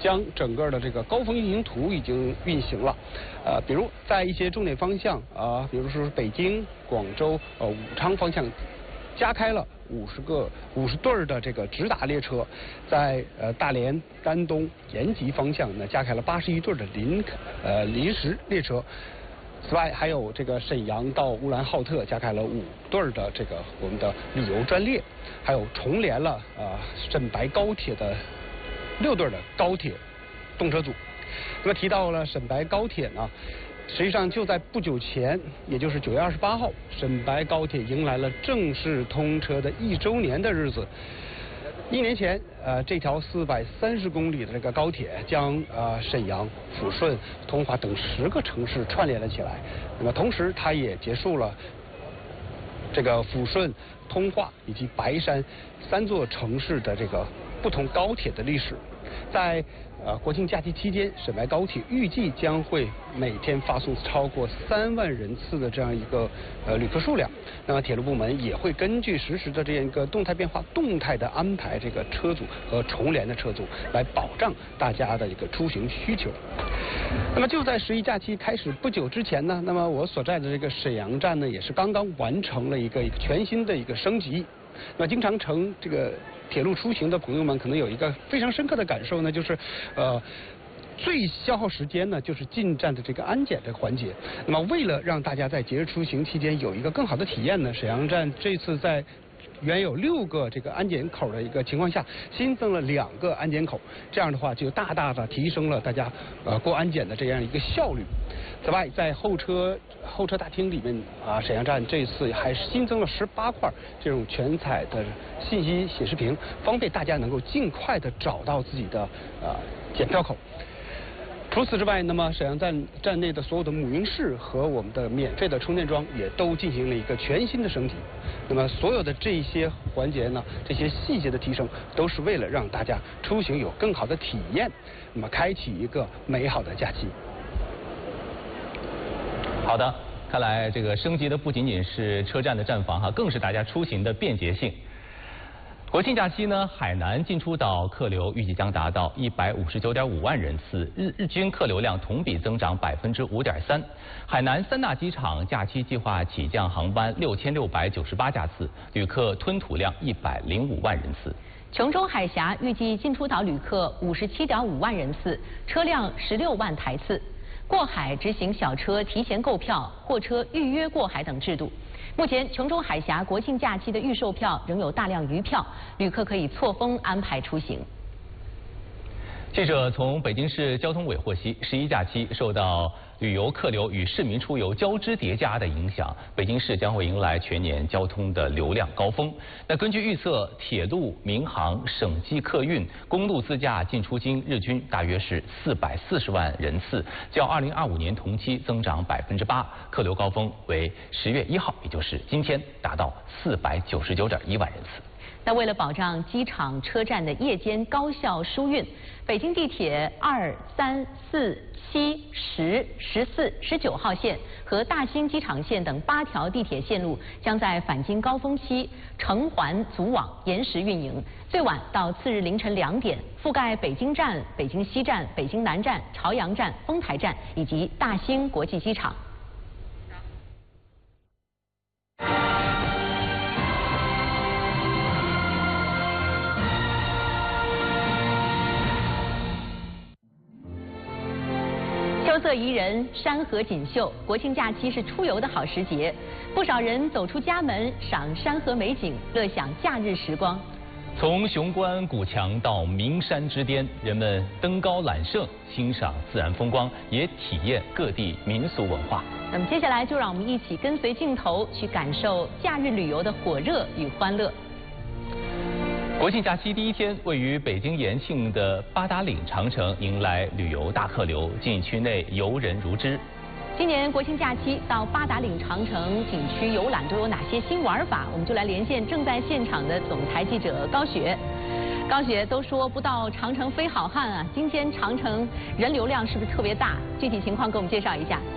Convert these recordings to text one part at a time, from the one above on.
将整个的这个高峰运行图已经运行了。比如在一些重点方向比如说北京、广州、武昌方向，加开了50对的这个直达列车，在大连、丹东、延吉方向呢加开了81对的临时列车。此外，还有这个沈阳到乌兰浩特加开了5对的这个我们的旅游专列，还有重连了沈白高铁的6对的高铁动车组。那么提到了沈白高铁呢，实际上就在不久前，也就是9月28号，沈白高铁迎来了正式通车的1周年的日子。1年前，这条430公里的这个高铁将沈阳、抚顺、通化等10个城市串联了起来。那么同时，它也结束了这个抚顺、通化以及白山3座城市的这个不同高铁的历史。在国庆假期期间，沈白高铁预计将会每天发送超过3万人次的这样一个旅客数量。那么铁路部门也会根据实时的这样一个动态变化，动态的安排这个车组和重联的车组，来保障大家的一个出行需求。那么就在11假期开始不久之前呢，那么我所在的这个沈阳站呢，也是刚刚完成了一个全新的一个升级。那么经常乘这个铁路出行的朋友们可能有一个非常深刻的感受呢，就是最消耗时间呢就是进站的这个安检这个环节。那么为了让大家在节日出行期间有一个更好的体验呢，沈阳站这次在原有6个这个安检口的一个情况下，新增了2个安检口，这样的话就大大的提升了大家过安检的这样一个效率。此外，在候车大厅里面沈阳站这次还新增了18块这种全彩的信息显示屏，方便大家能够尽快的找到自己的检票口。除此之外，那么沈阳站内的所有的母婴室和我们的免费的充电桩也都进行了一个全新的升级。那么所有的这些环节呢，这些细节的提升，都是为了让大家出行有更好的体验，那么开启一个美好的假期。 好的，看来这个升级的不仅仅是车站的站房更是大家出行的便捷性。国庆假期呢，海南进出岛客流预计将达到159.5万人次，日均客流量同比增长5.3%。海南3大机场假期计划起降航班6698架次，旅客吞吐量105万人次。 琼州海峡预计进出岛旅客57.5万人次，车辆16万台次。过海执行小车提前购票、货车预约过海等制度。目前，琼州海峡国庆假期的预售票仍有大量余票，旅客可以错峰安排出行。 记者从北京市交通委获悉，11假期受到旅游客流与市民出游交织叠加的影响，北京市将会迎来全年交通的流量高峰。那根据预测，铁路、民航、省际客运、公路自驾进出京日均大约是440万人次，较2025年同期增长8%，客流高峰为10月1号，也就是今天达到499.1万人次。 那为了保障机场、车站的夜间高效疏运，北京地铁2、3、4、7、10、14、19号线和大兴机场线等8条地铁线路将在返京高峰期成环组网延时运营，最晚到次日凌晨2点，覆盖北京站、北京西站、北京南站、朝阳站、丰台站以及大兴国际机场。秋色宜人，山河锦绣，国庆假期是出游的好时节，不少人走出家门，赏山河美景，乐享假日时光。 从雄关古墙到名山之巅，人们登高揽胜，欣赏自然风光，也体验各地民俗文化。 那么接下来就让我们一起跟随镜头去感受假日旅游的火热与欢乐。 国庆假期第一天，位于北京延庆的八达岭长城迎来旅游大客流，景区内游人如织。 今年国庆假期到八达岭长城景区游览都有哪些新玩法？我们就来连线正在现场的总台记者高雪。高雪，都说不到长城非好汉啊，今天长城人流量是不是特别大？具体情况给我们介绍一下。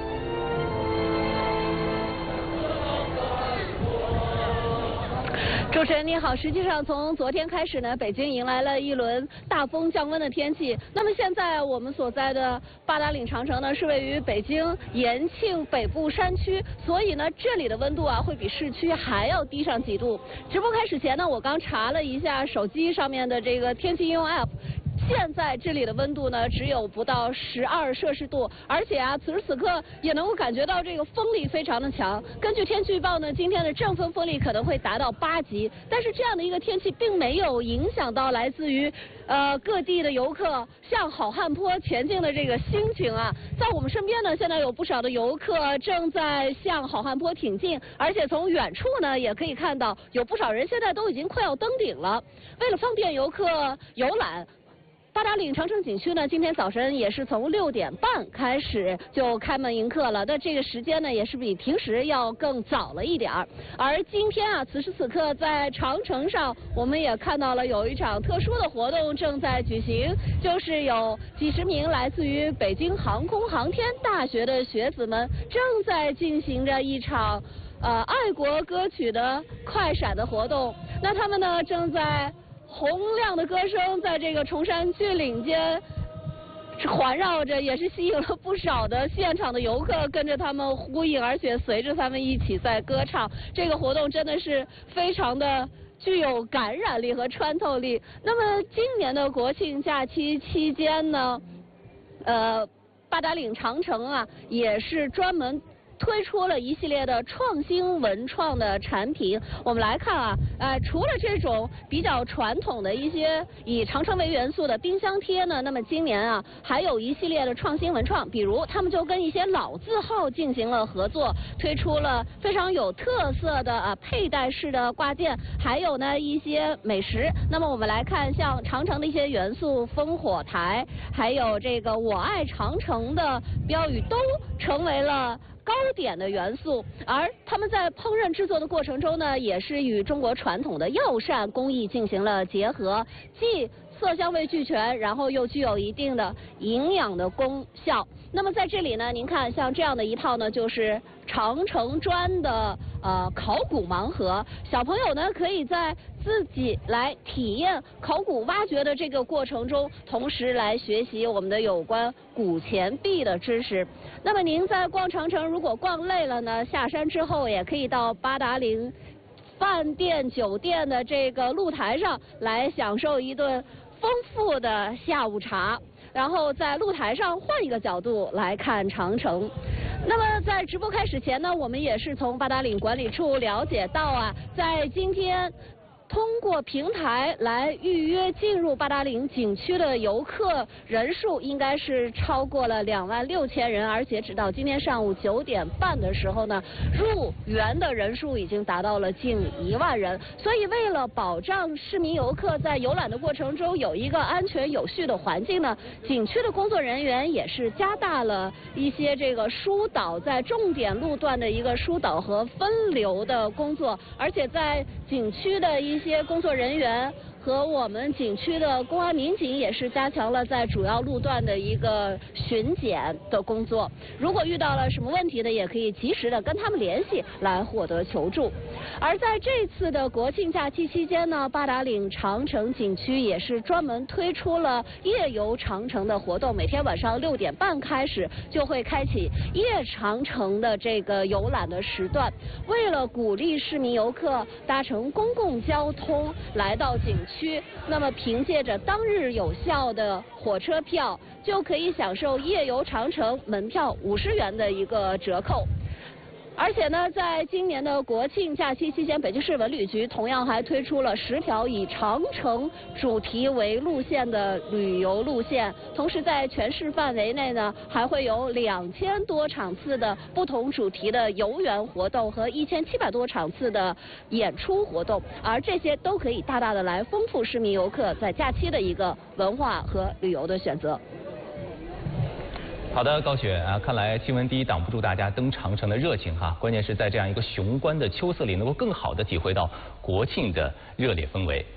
主持人你好，实际上从昨天开始呢，北京迎来了一轮大风降温的天气。那么现在我们所在的八达岭长城呢，是位于北京延庆北部山区，所以呢，这里的温度啊会比市区还要低上几度。直播开始前呢，我刚查了一下手机上面的这个天气应用 App。现在这里的温度呢，只有不到12摄氏度，而且啊，此时此刻也能够感觉到这个风力非常的强。根据天气预报呢，今天的阵风力可能会达到8级，但是这样的一个天气并没有影响到来自于各地的游客向好汉坡前进的这个心情啊。在我们身边呢，现在有不少的游客正在向好汉坡挺进，而且从远处呢也可以看到有不少人现在都已经快要登顶了。为了方便游客游览，八达岭长城景区呢，今天早晨也是从6点半开始就开门迎客了。那这个时间呢，也是比平时要更早了一点儿。而今天啊，此时此刻在长城上，我们也看到了有一场特殊的活动正在举行，就是有几十名来自于北京航空航天大学的学子们正在进行着一场爱国歌曲的快闪的活动。那他们呢，正在洪亮的歌声在这个崇山峻岭间环绕着，也是吸引了不少的现场的游客跟着他们呼应，而且随着他们一起在歌唱。这个活动真的是非常的具有感染力和穿透力。那么今年的国庆假期期间呢，八达岭长城啊也是专门推出了一系列的创新文创的产品。我们来看啊，除了这种比较传统的一些以长城为元素的冰箱贴呢，那么今年啊还有一系列的创新文创，比如他们就跟一些老字号进行了合作，推出了非常有特色的佩戴式的挂件，还有呢一些美食。那么我们来看，像长城的一些元素，烽火台，还有这个我爱长城的标语，都成为了糕点的元素。而他们在烹饪制作的过程中呢，也是与中国传统的药膳工艺进行了结合，既色香味俱全，然后又具有一定的营养的功效。那么在这里呢，您看像这样的一套呢，就是长城砖的考古盲盒，小朋友呢可以在自己来体验考古挖掘的这个过程中，同时来学习我们的有关古钱币的知识。那么您在逛长城如果逛累了呢，下山之后也可以到八达岭饭店酒店的这个露台上来享受一顿丰富的下午茶，然后在露台上换一个角度来看长城。那么在直播开始前呢，我们也是从八达岭管理处了解到啊，在今天通过平台来预约进入八达岭景区的游客人数应该是超过了26000人，而且直到今天上午9点半的时候呢，入园的人数已经达到了近1万人。所以为了保障市民游客在游览的过程中有一个安全有序的环境呢，景区的工作人员也是加大了一些这个疏导，在重点路段的一个疏导和分流的工作，而且在景区的一些工作人员和我们景区的公安民警也是加强了在主要路段的一个巡检的工作。如果遇到了什么问题呢，也可以及时的跟他们联系来获得求助。而在这次的国庆假期期间呢，八达岭长城景区也是专门推出了夜游长城的活动，每天晚上6点半开始就会开启夜长城的这个游览的时段。为了鼓励市民游客搭乘公共交通来到景区，那么凭借着当日有效的火车票，就可以享受夜游长城门票50元的一个折扣。而且呢，在今年的国庆假期期间，北京市文旅局同样还推出了10条以长城主题为路线的旅游路线，同时在全市范围内呢，还会有2000多场次的不同主题的游园活动和1700多场次的演出活动，而这些都可以大大的来丰富市民游客在假期的一个文化和旅游的选择。 好的，高雪啊，看来新闻第一挡不住大家登长城的热情哈，关键是在这样一个雄关的秋色里，能够更好的体会到国庆的热烈氛围。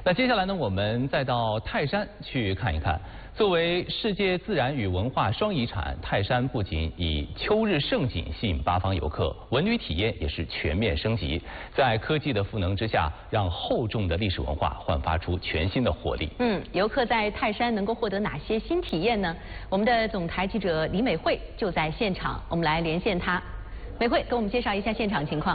那接下来呢，我们再到泰山去看一看。作为世界自然与文化双遗产，泰山不仅以秋日盛景吸引八方游客，文旅体验也是全面升级。在科技的赋能之下，让厚重的历史文化焕发出全新的活力。 游客在泰山能够获得哪些新体验呢？我们的总台记者李美惠就在现场，我们来连线她。美惠，给我们介绍一下现场情况。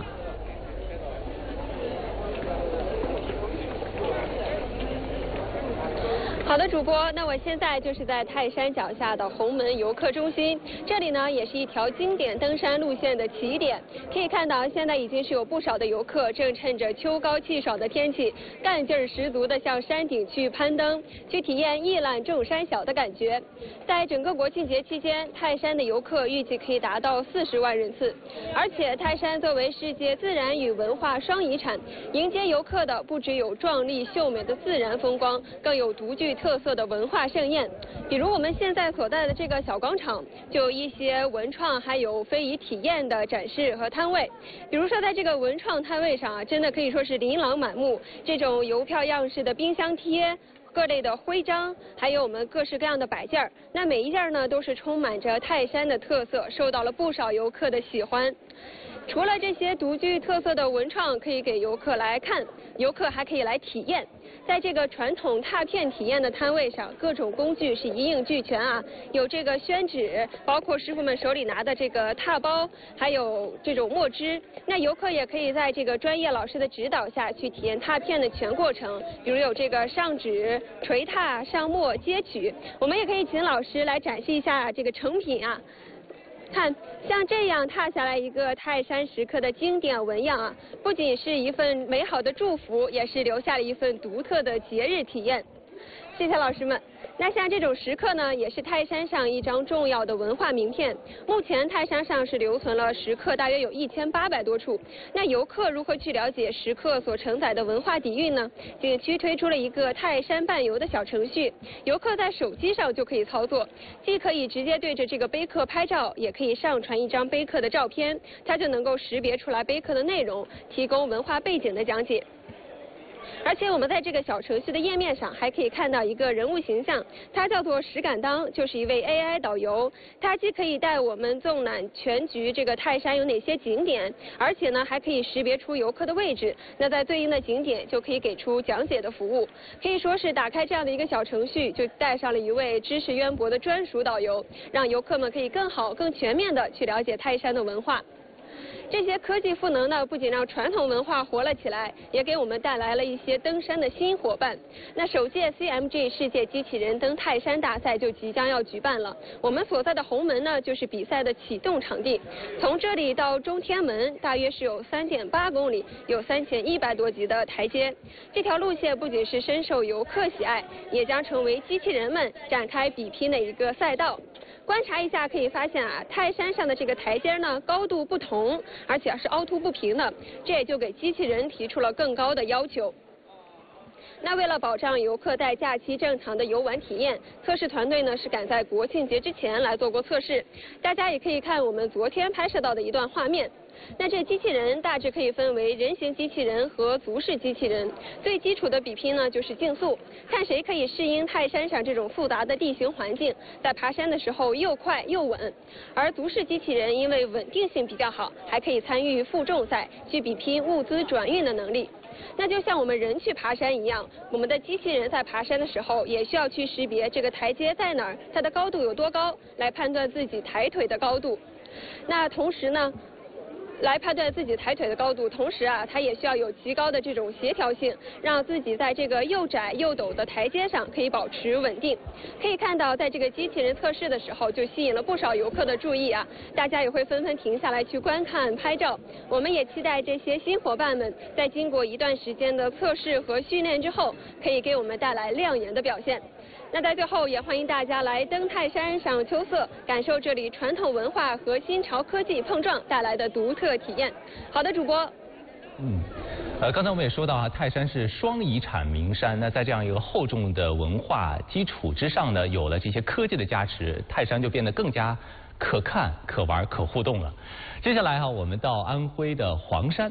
好的，主播，那我现在就是在泰山脚下的红门游客中心，这里呢也是一条经典登山路线的起点。可以看到，现在已经是有不少的游客正趁着秋高气爽的天气，干劲儿十足的向山顶去攀登，去体验一览众山小的感觉。在整个国庆节期间，泰山的游客预计可以达到40万人次。而且，泰山作为世界自然与文化双遗产，迎接游客的不只有壮丽秀美的自然风光，更有独具特色的文化盛宴。比如我们现在所在的这个小广场，就有一些文创还有非遗体验的展示和摊位。比如说在这个文创摊位上啊，真的可以说是琳琅满目，这种邮票样式的冰箱贴、各类的徽章，还有我们各式各样的摆件儿，那每一件呢都是充满着泰山的特色，受到了不少游客的喜欢。除了这些独具特色的文创可以给游客来看，游客还可以来体验。在这个传统拓片体验的摊位上，各种工具是一应俱全啊，有这个宣纸，包括师傅们手里拿的这个拓包，还有这种墨汁。那游客也可以在这个专业老师的指导下去体验拓片的全过程，比如有这个上纸、锤拓、上墨、接取。我们也可以请老师来展示一下这个成品啊。看，像这样拓下来一个泰山石刻的经典纹样啊，不仅是一份美好的祝福，也是留下了一份独特的节日体验。谢谢老师们。那像这种石刻呢，也是泰山上一张重要的文化名片。目前泰山上是留存了石刻大约有1800多处。那游客如何去了解石刻所承载的文化底蕴呢？景区推出了一个泰山伴游的小程序，游客在手机上就可以操作，既可以直接对着这个碑刻拍照，也可以上传一张碑刻的照片，它就能够识别出来碑刻的内容，提供文化背景的讲解。而且我们在这个小程序的页面上还可以看到一个人物形象，他叫做石敢当，就是一位 AI 导游。他既可以带我们纵览全局这个泰山有哪些景点，而且呢还可以识别出游客的位置，那在对应的景点就可以给出讲解的服务。可以说是打开这样的一个小程序，就带上了一位知识渊博的专属导游，让游客们可以更好、更全面的去了解泰山的文化。这些科技赋能呢，不仅让传统文化活了起来，也给我们带来了一些登山的新伙伴。那首届 CMG 世界机器人登泰山大赛就即将要举办了，我们所在的红门呢，就是比赛的启动场地。从这里到中天门，大约是有3.8公里，有3100多级的台阶。这条路线不仅是深受游客喜爱，也将成为机器人们展开比拼的一个赛道。观察一下可以发现啊，泰山上的这个台阶呢，高度不同，而且是凹凸不平的，这也就给机器人提出了更高的要求。那为了保障游客在假期正常的游玩体验，测试团队呢是赶在国庆节之前来做过测试。大家也可以看我们昨天拍摄到的一段画面。那这机器人大致可以分为人形机器人和足式机器人。最基础的比拼呢就是竞速，看谁可以适应泰山上这种复杂的地形环境，在爬山的时候又快又稳。而足式机器人因为稳定性比较好，还可以参与负重赛，去比拼物资转运的能力。那就像我们人去爬山一样，我们的机器人在爬山的时候也需要去识别这个台阶在哪儿，它的高度有多高，来判断自己抬腿的高度。那同时呢，来判断自己抬腿的高度，同时啊，它也需要有极高的这种协调性，让自己在这个又窄又陡的台阶上可以保持稳定。可以看到，在这个机器人测试的时候，就吸引了不少游客的注意啊，大家也会纷纷停下来去观看、拍照。我们也期待这些新伙伴们在经过一段时间的测试和训练之后，可以给我们带来亮眼的表现。那在最后，也欢迎大家来登泰山赏秋色，感受这里传统文化和新潮科技碰撞带来的独特体验。好的，主播。 刚才我们也说到啊，泰山是双遗产名山。那在这样一个厚重的文化基础之上呢，有了这些科技的加持，泰山就变得更加可看、可玩、可互动了。接下来我们到安徽的黄山。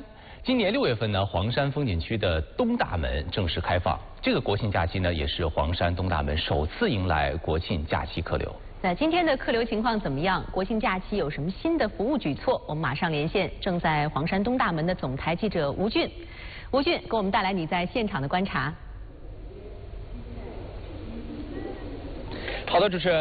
今年6月份呢，黄山风景区的东大门正式开放。这个国庆假期呢，也是黄山东大门首次迎来国庆假期客流。 那今天的客流情况怎么样？国庆假期有什么新的服务举措？我们马上连线正在黄山东大门的总台记者吴俊。吴俊，给我们带来你在现场的观察。 好的，主持人。